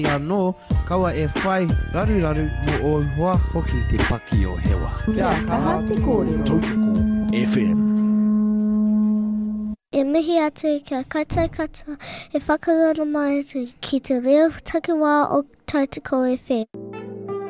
Ia no, kaua e whai raru raru mo o hoa hoki te paki o hewa. Kia kaha te kōrero. Tautoko FM. E mihi atu kia koutou katoa e whakarono mai atu ki te reo takiwā o Tautoko FM.